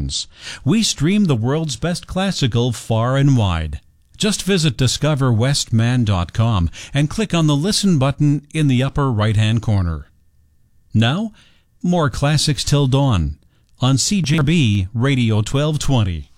tunes. We stream the world's best classical far and wide. Just visit discoverwestman.com and click on the Listen button in the upper right-hand corner. Now, more Classics Till Dawn on CJRB Radio 1220.